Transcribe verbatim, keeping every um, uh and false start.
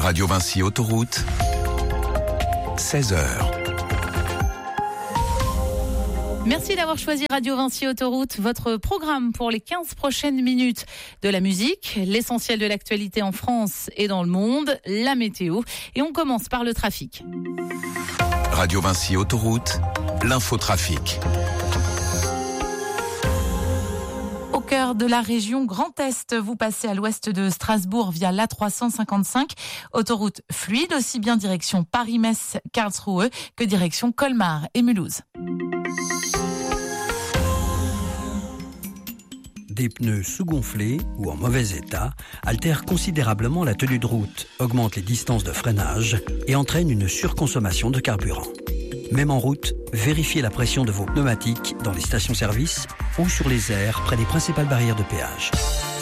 Radio Vinci Autoroute, seize heures. Merci d'avoir choisi Radio Vinci Autoroute, votre programme pour les quinze prochaines minutes. De la musique, l'essentiel de l'actualité en France et dans le monde, la météo. Et on commence par le trafic. Radio Vinci Autoroute, l'infotrafic. Au cœur de la région Grand Est, vous passez à l'ouest de Strasbourg via l'A trois cent cinquante-cinq. Autoroute fluide, aussi bien direction Paris-Metz, Karlsruhe que direction Colmar et Mulhouse. Des pneus sous-gonflés ou en mauvais état altèrent considérablement la tenue de route, augmentent les distances de freinage et entraînent une surconsommation de carburant. Même en route, vérifiez la pression de vos pneumatiques dans les stations-service ou sur les aires près des principales barrières de péage.